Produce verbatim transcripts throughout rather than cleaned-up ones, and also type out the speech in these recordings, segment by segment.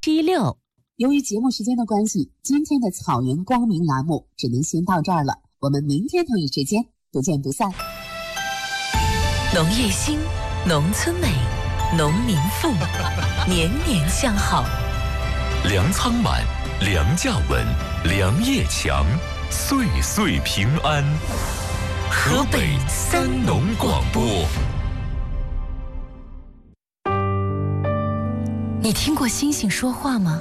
一六。 由于节目时间的关系，今天的草原光明栏目只能先到这儿了。我们明天同一时间不见不散。 农业兴，农村美，农民富，年年向好。 粮仓满，粮价稳，粮业强，岁岁平安。河北三农广播。 你听过星星说话吗？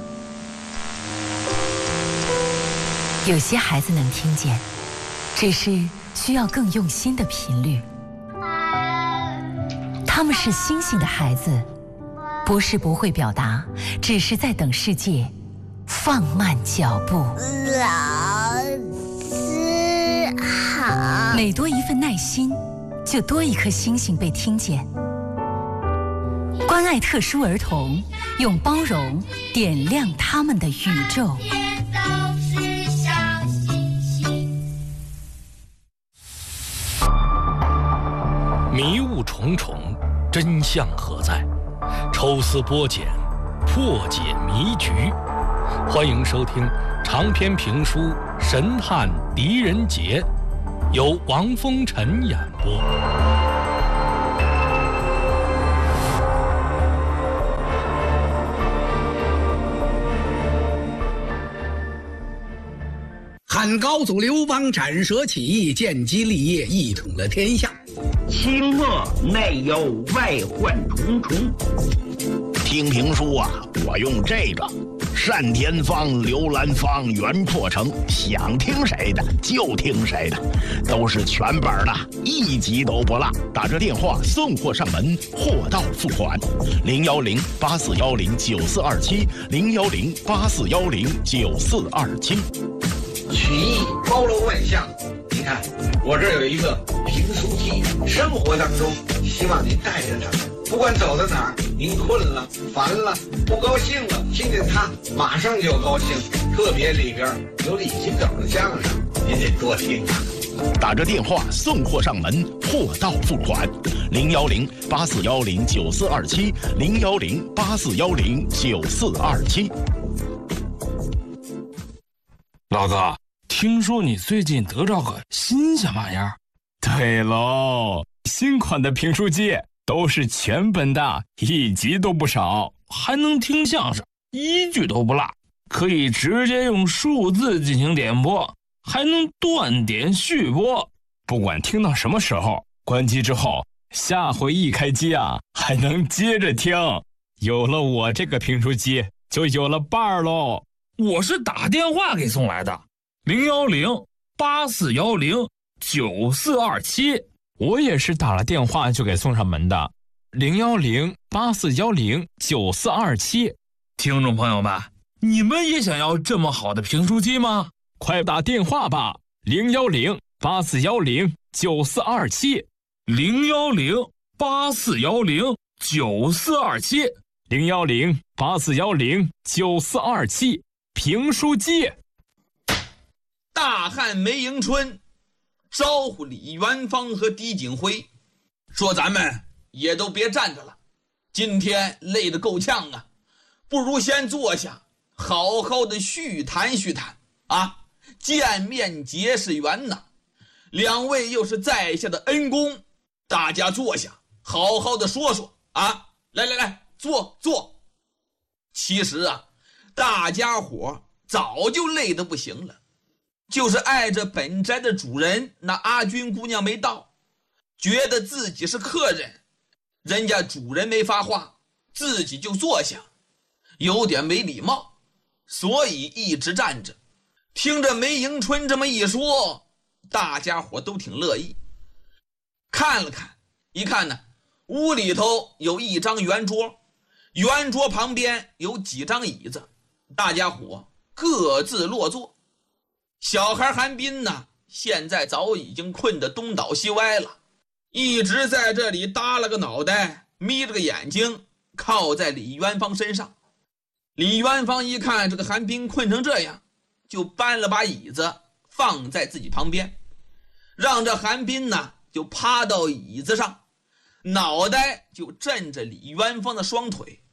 有些孩子能听见，只是需要更用心的频率。他们是星星的孩子，不是不会表达，只是在等世界放慢脚步。 老师好。 每多一份耐心，就多一颗星星被听见。关爱特殊儿童，用包容点亮他们的宇宙。 迷雾重重，真相何在？抽丝剥茧，破解迷局。欢迎收听长篇评书《神探狄仁杰》，由王风尘演播。 汉高祖刘邦斩蛇起义，建基立业，一统了天下。 清末内忧外患重重。 听评书啊，我用这个单田芳、刘兰芳、袁阔成，想听谁的就听谁的，都是全本的，一集都不落。打这电话送货上门，货到付款。零幺零八四幺零九四二七，零幺零八四幺零九四二七。 曲艺包罗万象，您看我这有一个评书记，生活当中希望您带着他们，不管走到哪儿，您困了、烦了、不高兴了，听见他马上就高兴。特别里边有李金斗的相声，您得多听啊。 打着电话送货上门，货到付款。零幺零八四幺零九四二七，零幺零八四幺零九四二七。 老哥，听说你最近得着个新鲜玩意儿？ 对喽，新款的评书机都是全本的，一集都不少， 还能听相声，一句都不落，可以直接用数字进行点播，还能断点续播。 不管听到什么时候，关机之后，下回一开机啊，还能接着听。有了我这个评书机，就有了伴儿喽。 我是打电话给送来的，零幺零八四幺零九四二七。 我也是打了电话就给送上门的，零幺零八四幺零九四二七。 听众朋友们，你们也想要这么好的评书机吗？ 快打电话吧，零幺零八四幺零九四二七， 零幺零八四幺零九四二七， 零幺零八四幺零九四二七。评书机。 大汉梅迎春招呼李元芳和狄景辉，说咱们也都别站着了，今天累得够呛啊，不如先坐下，好好的叙谈叙谈啊，见面结识缘呐。两位又是在下的恩公，大家坐下，好好的说说啊，来来来，坐坐。其实啊，大家伙早就累得不行了，就是碍着本宅的主人那阿军姑娘没到，觉得自己是客人，人家主人没发话，自己就坐下，有点没礼貌，所以一直站着。听着梅迎春这么一说，大家伙都挺乐意。看了看，一看呢，屋里头有一张圆桌，圆桌旁边有几张椅子，大家伙各自落座。小孩韩冰呢，现在早已经困得东倒西歪了，一直在这里耷了个脑袋，眯着个眼睛，靠在李元芳身上。李元芳一看这个韩冰困成这样，就搬了把椅子放在自己旁边，让这韩冰呢就趴到椅子上，脑袋就枕着李元芳的双腿，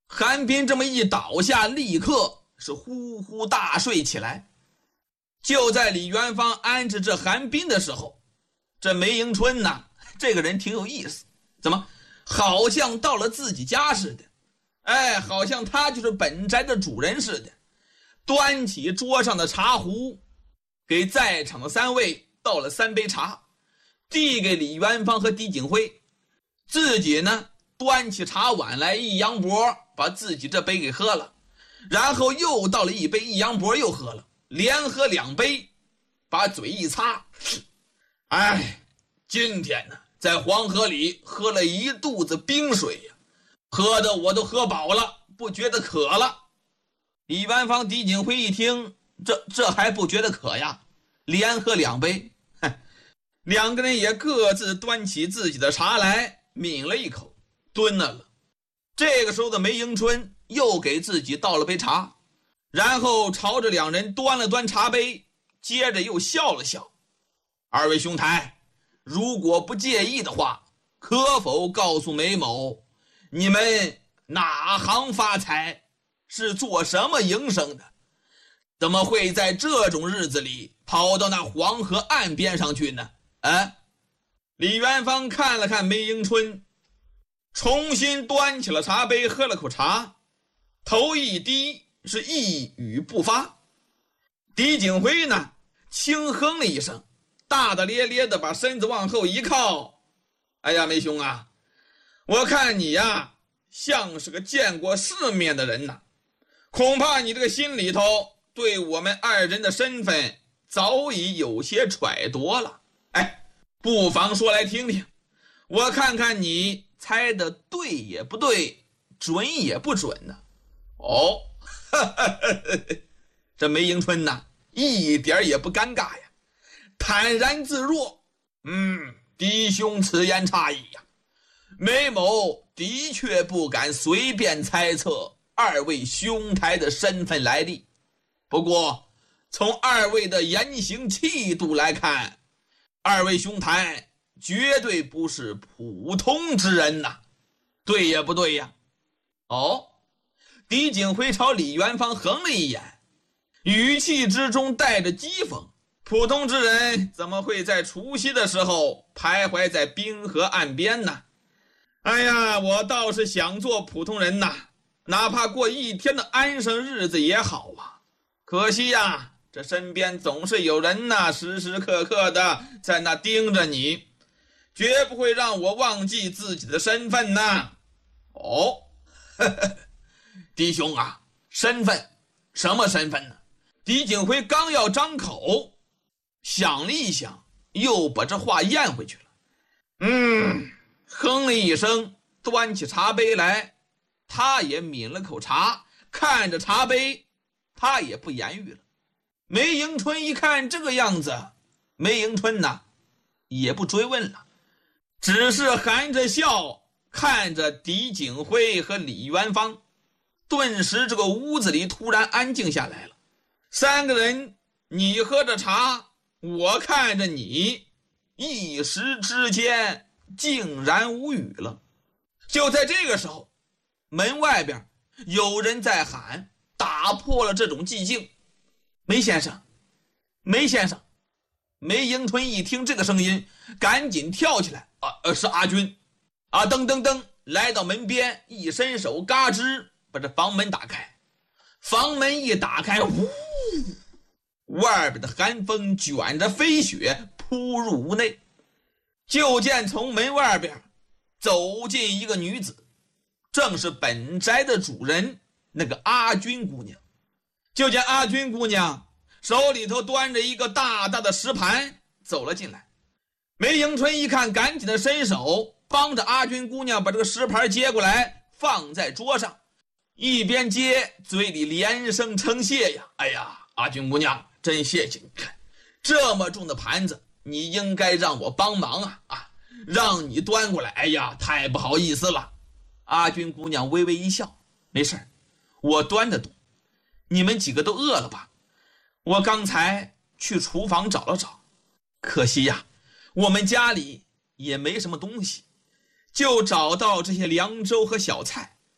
韩冰这么一倒下，立刻是呼呼大睡起来。就在李元芳安置这韩冰的时候，这梅迎春呐，这个人挺有意思，怎么好像到了自己家似的，哎，好像他就是本宅的主人似的，端起桌上的茶壶，给在场的三位倒了三杯茶，递给李元芳和狄景辉，自己呢端起茶碗来一扬脖，把自己这杯给喝了，然后又倒了一杯一扬脖又喝了，连喝两杯，把嘴一擦，哎，今天呢在黄河里喝了一肚子冰水呀，喝的我都喝饱了，不觉得渴了。李元芳、狄景辉一听，这这还不觉得渴呀？连喝两杯，两个人也各自端起自己的茶来，抿了一口，蹲了了。这个时候的梅迎春又给自己倒了杯茶，然后朝着两人端了端茶杯，接着又笑了笑。二位兄台，如果不介意的话，可否告诉梅某，你们哪行发财，是做什么营生的？怎么会在这种日子里跑到那黄河岸边上去呢？啊！李元芳看了看梅迎春，重新端起了茶杯，喝了口茶，头一低，是一语不发。狄景辉呢，轻哼了一声，大大咧咧的把身子往后一靠。哎呀，梅兄啊，我看你呀，像是个见过世面的人呐，恐怕你这个心里头对我们二人的身份早已有些揣度了。哎，不妨说来听听，我看看你猜的对也不对，准也不准呢。哦，呵呵呵，这梅迎春呐，一点也不尴尬呀，坦然自若。嗯，嫡兄此言差矣呀，梅某的确不敢随便猜测二位兄台的身份来历，不过从二位的言行气度来看，二位兄台绝对不是普通之人呐，对也不对呀？哦，狄景辉朝李元芳横了一眼，语气之中带着讥讽。普通之人怎么会在除夕的时候徘徊在滨河岸边呢？哎呀，我倒是想做普通人呐，哪怕过一天的安生日子也好啊。可惜呀，这身边总是有人呐，时时刻刻的在那盯着你，绝不会让我忘记自己的身份呐。哦，呵呵，弟兄啊，身份？什么身份呢？狄景辉刚要张口，想了一想，又把这话咽回去了。嗯，哼了一声，端起茶杯来，他也抿了口茶，看着茶杯，他也不言语了。梅迎春一看这个样子，梅迎春呐也不追问了，只是含着笑看着狄景辉和李元芳。顿时这个屋子里突然安静下来了，三个人你喝着茶，我看着你，一时之间竟然无语了。就在这个时候，门外边有人在喊，打破了这种寂静。梅先生，梅先生。梅迎春一听这个声音，赶紧跳起来，啊，呃，是阿军，啊，噔噔噔来到门边，一伸手，嘎吱把这房门打开。房门一打开，呜，外边的寒风卷着飞雪扑入屋内，就见从门外边走进一个女子，正是本宅的主人那个阿军姑娘。就见阿军姑娘手里头端着一个大大的石盘走了进来。梅迎春一看，赶紧的伸手帮着阿军姑娘把这个石盘接过来，放在桌上，一边接嘴里连声称谢呀。哎呀，阿军姑娘真谢谢你，看这么重的盘子，你应该让我帮忙啊啊，让你端过来，哎呀，太不好意思了。阿军姑娘微微一笑，没事，我端得动，你们几个都饿了吧？我刚才去厨房找了找，可惜呀，我们家里也没什么东西，就找到这些凉粥和小菜。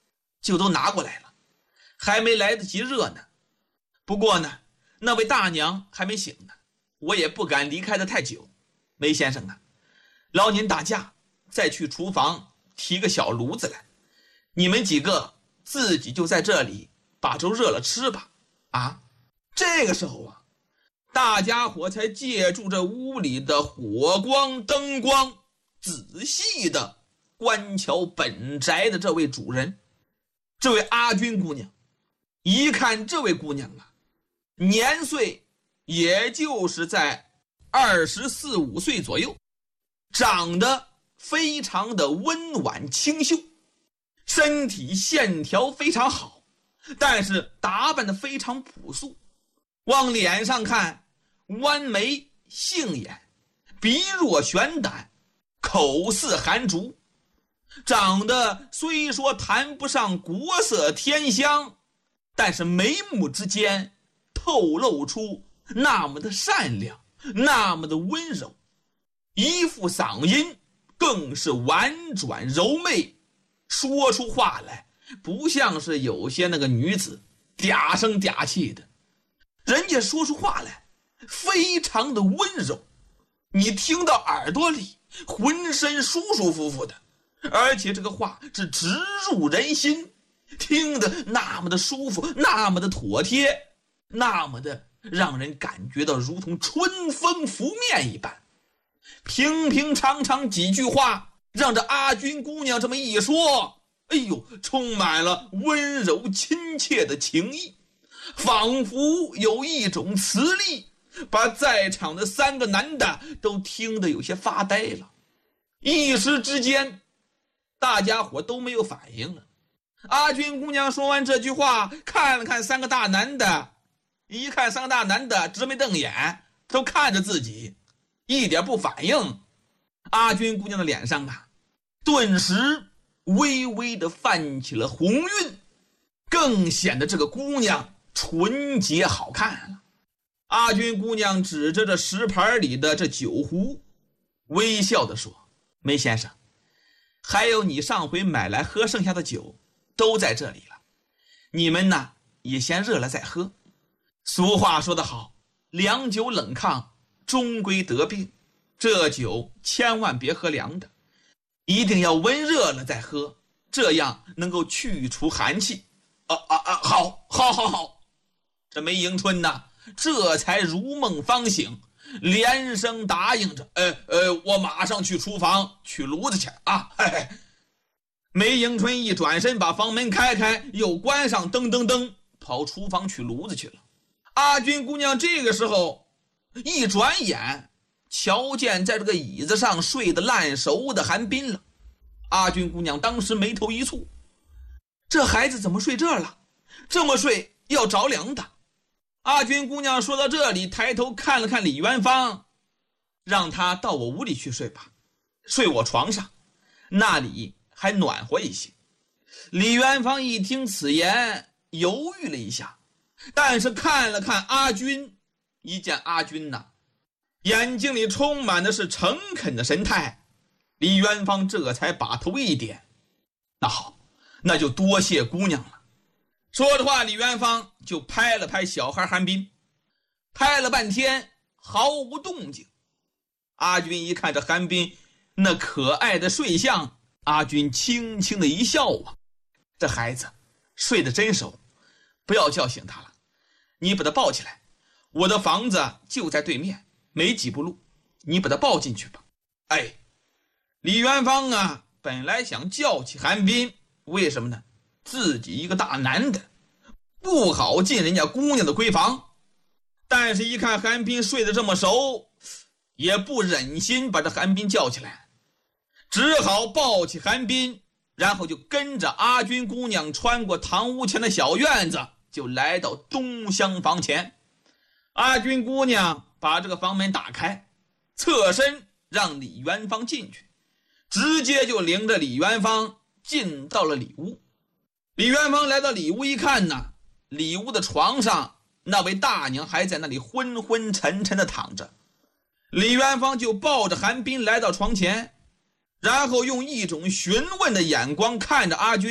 就都拿过来了，还没来得及热呢。不过呢，那位大娘还没醒呢，我也不敢离开得太久。梅先生啊，劳您大驾，再去厨房提个小炉子来，你们几个自己就在这里把粥热了吃吧。啊，这个时候啊，大家伙才借助这屋里的火光灯光，仔细的观瞧本宅的这位主人，这位阿君姑娘。一看这位姑娘啊，年岁也就是在二十四五岁左右，长得非常的温婉清秀，身体线条非常好，但是打扮的非常朴素。往脸上看，弯眉杏眼，鼻若悬胆，口似含竹，长得虽说谈不上国色天香，但是眉目之间透露出那么的善良，那么的温柔，一副嗓音更是婉转柔媚，说出话来不像是有些那个女子嗲声嗲气的，人家说出话来非常的温柔，你听到耳朵里浑身舒舒服服的，而且这个话是直入人心，听得那么的舒服，那么的妥帖，那么的让人感觉到如同春风拂面一般。平平常常几句话，让这阿君姑娘这么一说，哎呦，充满了温柔亲切的情意，仿佛有一种磁力，把在场的三个男的都听得有些发呆了。一时之间，大家伙都没有反应了。阿君姑娘说完这句话，看了看三个大男的，一看三个大男的直眉瞪眼，都看着自己，一点不反应。阿君姑娘的脸上啊，顿时微微的泛起了红晕，更显得这个姑娘纯洁好看了。阿君姑娘指着这石盘里的这酒壶，微笑地说：梅先生，还有你上回买来喝剩下的酒都在这里了，你们呢也先热了再喝。俗话说得好，凉酒冷炕终归得病，这酒千万别喝凉的，一定要温热了再喝，这样能够去除寒气。啊啊啊！好，好，好，好！这梅迎春呐，这才如梦方醒，连声答应着：“呃呃，我马上去厨房取炉子去啊！”嘿嘿。梅迎春一转身，把房门开开，又关上，噔噔噔，跑厨房取炉子去了。阿君姑娘这个时候一转眼，瞧见在这个椅子上睡得烂熟的韩冰了。阿君姑娘当时眉头一蹙，这孩子怎么睡这儿了？这么睡要着凉的。阿君姑娘说到这里，抬头看了看李元芳，让他到我屋里去睡吧，睡我床上，那里还暖和一些。李元芳一听此言，犹豫了一下，但是看了看阿君，一见阿君呐，眼睛里充满的是诚恳的神态，李元芳这才把头一点：那好，那就多谢姑娘了。说着话，李元芳就拍了拍小孩韩冰，拍了半天毫无动静。阿君一看这韩冰那可爱的睡相，阿君轻轻的一笑啊，这孩子睡得真熟，不要叫醒他了，你把他抱起来，我的房子就在对面，没几步路，你把他抱进去吧。哎，李元芳啊，本来想叫起韩冰，为什么呢？自己一个大男的，不好进人家姑娘的闺房，但是一看韩冰睡得这么熟，也不忍心把这韩冰叫起来，只好抱起韩冰，然后就跟着阿君姑娘穿过堂屋前的小院子，就来到东厢房前。阿君姑娘把这个房门打开，侧身让李元芳进去，直接就领着李元芳进到了里屋。李元芳来到里屋一看呢，里屋的床上那位大娘还在那里昏昏沉沉的躺着。李元芳就抱着韩冰来到床前，然后用一种询问的眼光看着阿君，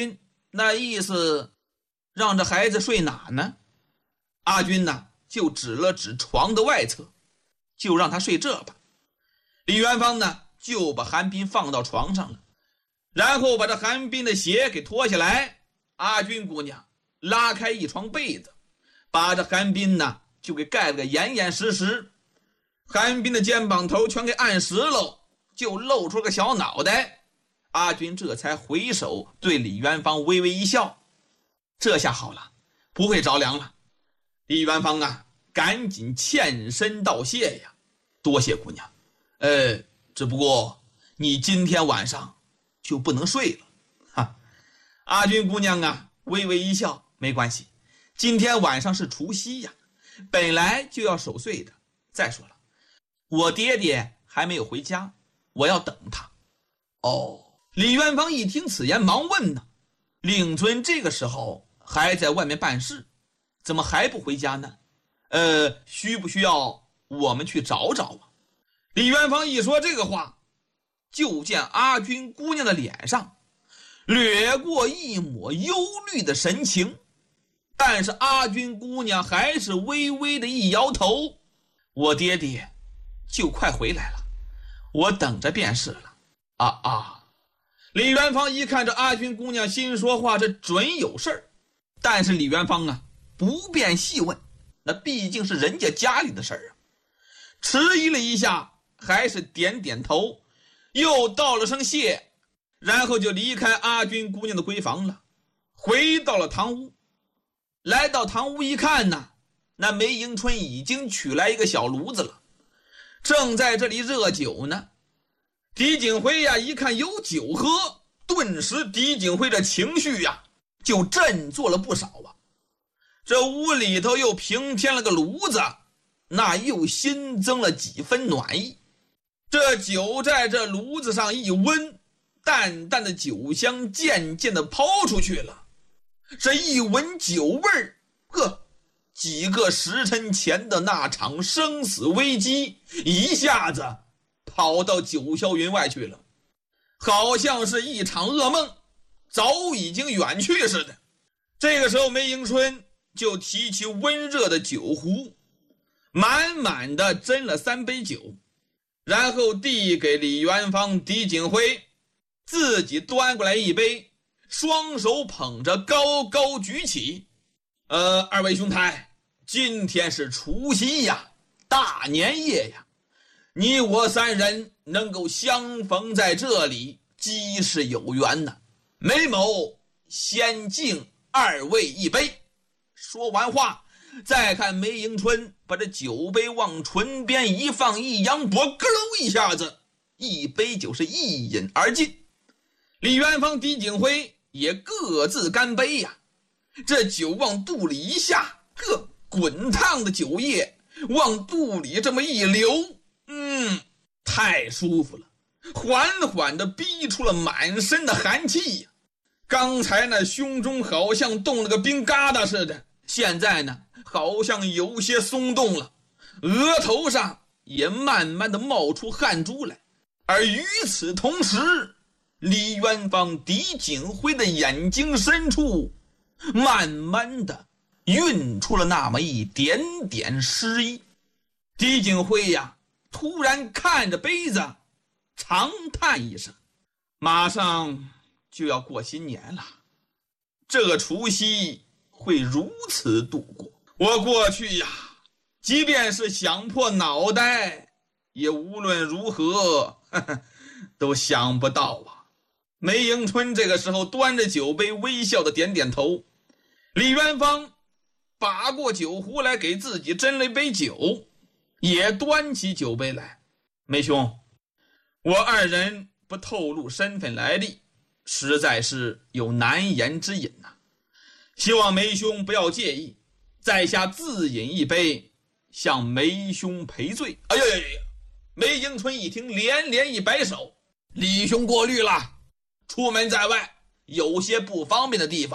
那意思让这孩子睡哪呢？阿军呢就指了指床的外侧，就让他睡这吧。李元芳呢就把韩冰放到床上了，然后把这韩冰的鞋给脱下来。阿军姑娘拉开一床被子，把这韩冰呢就给盖了个严严实实。韩冰的肩膀头全给按实喽，就露出个小脑袋。阿军这才回首对李元芳微微一笑，这下好了，不会着凉了。李元芳啊赶紧欠身道谢呀，多谢姑娘。呃只不过你今天晚上就不能睡了。哈，阿军姑娘啊微微一笑，没关系，今天晚上是除夕呀，本来就要守岁的。再说了，我爹爹还没有回家，我要等他。哦，李元芳一听此言，忙问呢，令尊这个时候还在外面办事，怎么还不回家呢？呃，需不需要我们去找找啊？李元芳一说这个话，就见阿军姑娘的脸上掠过一抹忧虑的神情，但是阿军姑娘还是微微的一摇头，我爹爹就快回来了，我等着便是了。啊啊！李元芳一看这阿军姑娘心说话，这准有事儿。但是李元芳啊不便细问，那毕竟是人家家里的事儿啊。迟疑了一下，还是点点头，又道了声谢，然后就离开阿军姑娘的闺房了，回到了堂屋。来到堂屋一看呢，那梅迎春已经取来一个小炉子了，正在这里热酒呢。狄景辉呀一看有酒喝，顿时狄景辉的情绪呀就振作了不少啊。这屋里头又平添了个炉子，那又新增了几分暖意。这酒在这炉子上一温，淡淡的酒香渐渐的抛出去了。这一闻酒味儿，呵，几个时辰前的那场生死危机一下子跑到九霄云外去了，好像是一场噩梦早已经远去似的。这个时候梅迎春就提起温热的酒壶，满满的斟了三杯酒，然后递给李元芳、狄景辉，自己端过来一杯，双手捧着高高举起。呃，二位兄台，今天是除夕呀，大年夜呀，你我三人能够相逢在这里，极是有缘呐。梅某先敬二位一杯。说完话，再看梅迎春把这酒杯往唇边一放，一扬脖，咯喽一下子，一杯酒是一饮而尽。李元芳、狄景辉也各自干杯呀。这酒往肚里一下，呵，滚烫的酒液往肚里这么一流，嗯，太舒服了，缓缓地逼出了满身的寒气呀。刚才那胸中好像冻了个冰疙瘩似的，现在呢好像有些松动了，额头上也慢慢的冒出汗珠来。而与此同时，李元芳、狄景辉的眼睛深处慢慢的晕出了那么一点点诗意。狄景辉呀突然看着杯子长叹一声，马上就要过新年了，这个除夕会如此度过，我过去呀即便是想破脑袋，也无论如何呵呵都想不到啊。梅迎春这个时候端着酒杯微笑的点点头，李元芳把过酒壶来给自己斟了一杯酒，也端起酒杯来。梅兄，我二人不透露身份来历，实在是有难言之隐呐、啊，希望梅兄不要介意，在下自饮一杯，向梅兄赔罪。哎呀呀呀！梅迎春一听，连连一摆手，李兄过虑了，出门在外有些不方便的地方